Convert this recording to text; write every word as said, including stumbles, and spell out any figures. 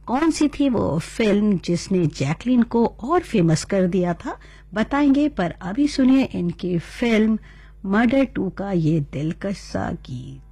कौन सी थी वो फिल्म जिसने जैकलीन को और फेमस कर दिया था बताएंगे, पर अभी सुनिए इनकी फिल्म मर्डर टू का ये दिलकश सा गीत।